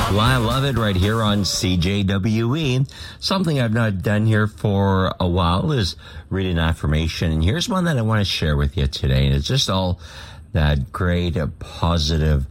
Well, I love it right here on CJWE. Something I've not done here for a while is read an affirmation. And here's one that I want to share with you today. And it's just all that great positive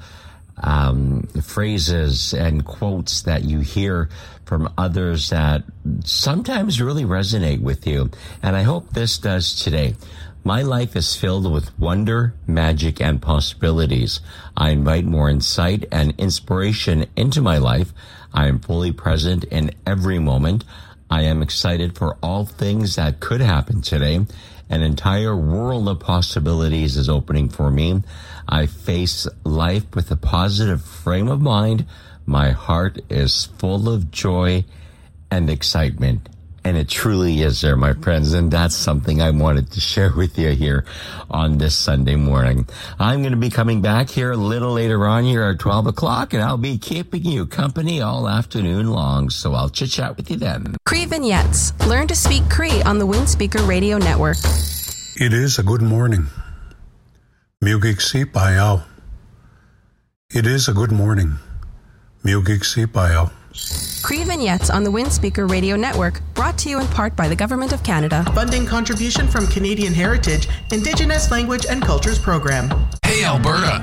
phrases and quotes that you hear from others that sometimes really resonate with you. And I hope this does today. My life is filled with wonder, magic, and possibilities. I invite more insight and inspiration into my life. I am fully present in every moment. I am excited for all things that could happen today. An entire world of possibilities is opening for me. I face life with a positive frame of mind. My heart is full of joy and excitement. And it truly is there, my friends. And that's something I wanted to share with you here on this Sunday morning. I'm going to be coming back here a little later on here at 12 o'clock, and I'll be keeping you company all afternoon long. So I'll chit-chat with you then. Cree Vignettes. Learn to speak Cree on the Windspeaker Radio Network. It is a good morning. Mugiksi Payao. It is a good morning. Mugiksi Payao. Cree Vignettes on the Windspeaker Radio Network, brought to you in part by the Government of Canada. Funding contribution from Canadian Heritage, Indigenous Language and Cultures Program. Hey, Alberta!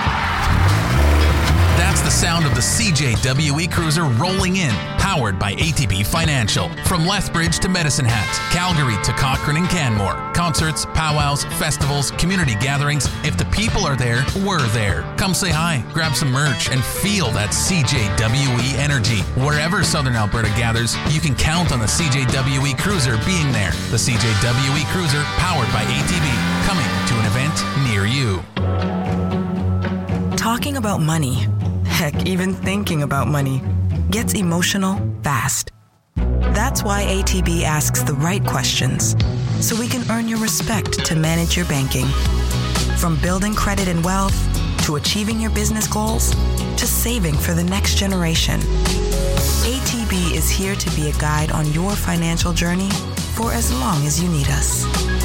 That's the sound of the CJWE Cruiser rolling in, powered by ATB Financial. From Lethbridge to Medicine Hat, Calgary to Cochrane and Canmore. Concerts, powwows, festivals, community gatherings. If the people are there, we're there. Come say hi, grab some merch, and feel that CJWE energy. Wherever Southern Alberta gathers, you can count on the CJWE Cruiser being there. The CJWE Cruiser, powered by ATB, coming to an event near you. Talking about money, heck, even thinking about money, gets emotional fast. That's why ATB asks the right questions, so we can earn your respect to manage your banking. From building credit and wealth, to achieving your business goals, to saving for the next generation. ATB is here to be a guide on your financial journey for as long as you need us.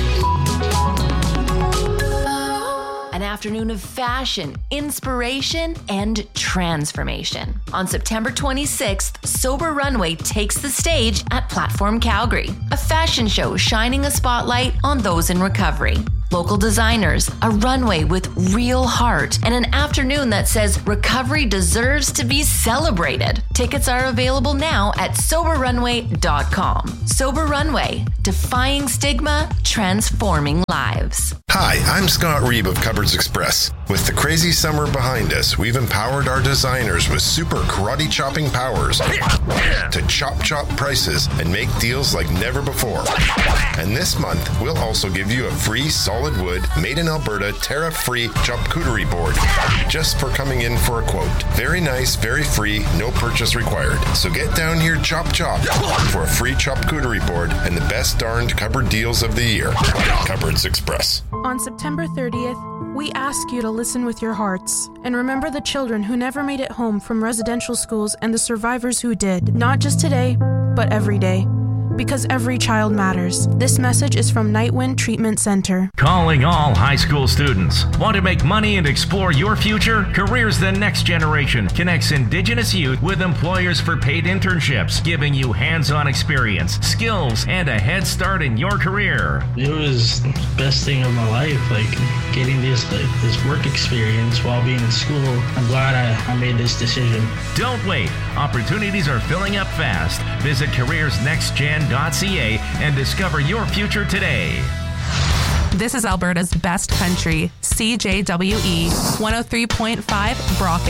An afternoon of fashion, inspiration, and transformation. On September 26th, Sober Runway takes the stage at Platform Calgary, a fashion show shining a spotlight on those in recovery. Local designers, a runway with real heart, and an afternoon that says recovery deserves to be celebrated. Tickets are available now at SoberRunway.com. Sober Runway, defying stigma, transforming lives. Hi, I'm Scott Reeb of Cupboards Express. With the crazy summer behind us, we've empowered our designers with super karate chopping powers to chop prices and make deals like never before. And this month, we'll also give you a free solid wood, made in Alberta, tariff-free charcuterie board just for coming in for a quote. Very nice, very free, no purchase required. So get down here, chop for a free charcuterie board and the best darned cupboard deals of the year. Cupboards Express. On September 30th, we ask you to listen with your hearts and remember the children who never made it home from residential schools and the survivors who did, not just today, but every day. Because every child matters. This message is from Nightwind Treatment Center. Calling all high school students. Want to make money and explore your future? Careers the Next Generation connects Indigenous youth with employers for paid internships, giving you hands-on experience, skills, and a head start in your career. It was the best thing of my life, getting this work experience while being in school. I'm glad I made this decision. Don't wait. Opportunities are filling up fast. Visit careersnextgen.ca and discover your future today. This is Alberta's best country, CJWE 103.5 Brock